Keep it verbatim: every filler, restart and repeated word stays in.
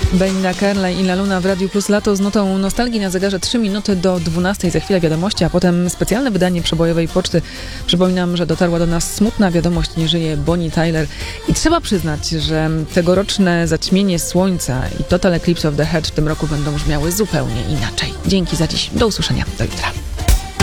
Belinda Carlisle i La Luna w Radiu Plus Lato z notą nostalgii na zegarze trzy minuty do dwunastej. Za chwilę wiadomości, a potem specjalne wydanie przebojowej poczty. Przypominam, że dotarła do nas smutna wiadomość, nie żyje Bonnie Tyler. I trzeba przyznać, że tegoroczne zaćmienie słońca i Total Eclipse of the Heart w tym roku będą brzmiały zupełnie inaczej. Dzięki za dziś. Do usłyszenia. Do jutra.